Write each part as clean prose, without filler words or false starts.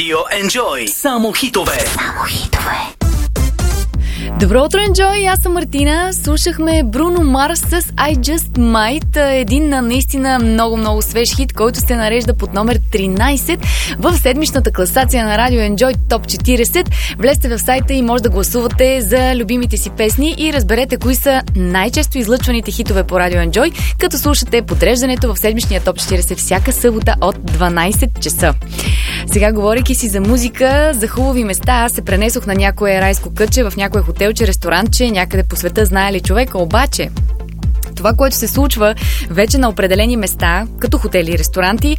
Радио Enjoy. Само хитове. Само хитове. Добро утро, Enjoy! Аз съм Мартина. Слушахме Бруно Марс с I Just Might, един наистина много свеж хит, който се нарежда под номер 13 в седмичната класация на Радио Enjoy Топ 40. Влезте в сайта и може да гласувате за любимите си песни и разберете кои са най-често излъчваните хитове по Радио Enjoy, като слушате подреждането в седмичния Топ 40 всяка събота от 12 часа. Сега, говорейки си за музика, за хубави места, аз се пренесох на някое райско кътче, в някое хотелче, ресторантче, някъде по света, знае ли човека, обаче това, което се случва вече на определени места, като хотели и ресторанти,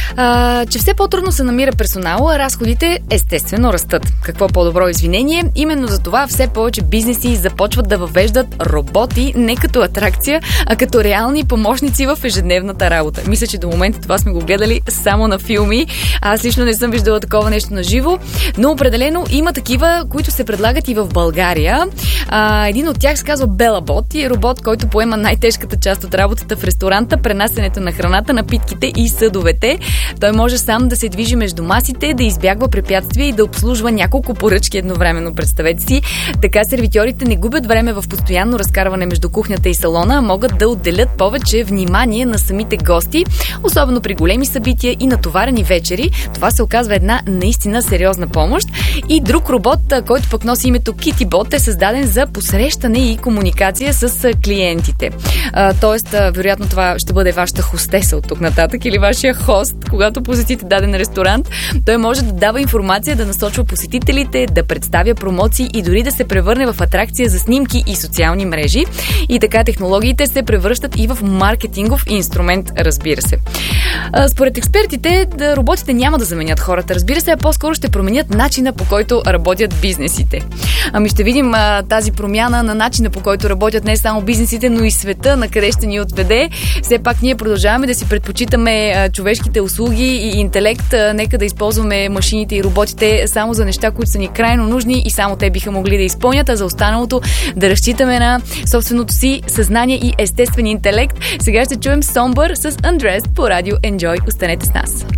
че все по-трудно се намира персонал, а разходите естествено растат. Какво по-добро извинение? Именно за това все повече бизнеси започват да въвеждат роботи не като атракция, а като реални помощници в ежедневната работа. Мисля, че до момента това сме го гледали само на филми. Аз лично не съм виждала такова нещо на живо, но определено има такива, които се предлагат и в България. Един от тях се казва Белабот и е робот, който поема най-тежката част от работата в ресторанта, пренасенето на храната, напитките и съдовете. Той може сам да се движи между масите, да избягва препятствия и да обслужва няколко поръчки едновременно, представете си. Така сервитьорите не губят време в постоянно разкарване между кухнята и салона, а могат да отделят повече внимание на самите гости, особено при големи събития и натоварени вечери. Това се оказва една наистина сериозна помощ. И друг робот, който пък носи името KittyBot, е създаден за посрещане и комуникация с клиентите. Тоест, вероятно това ще бъде вашата хостеса от тук нататък или вашия хост, когато посетите даден ресторант. Той може да дава информация, да насочва посетителите, да представя промоции и дори да се превърне в атракция за снимки и социални мрежи. И така технологиите се превръщат и в маркетингов инструмент, разбира се. Според експертите, роботите няма да заменят хората, разбира се, а по-скоро ще променят начина, по който работят бизнесите. Ще видим тази промяна на начина, по който работят не само бизнесите, но и света, на къде ще ни отведе. Все пак ние продължаваме да си предпочитаме човешките услуги и интелект. Нека да използваме машините и роботите само за неща, които са ни крайно нужни и само те биха могли да изпълнят, а за останалото да разчитаме на собственото си съзнание и естествен интелект. Сега ще чуем Somber с Undressed по Радио Enjoy. Останете с нас.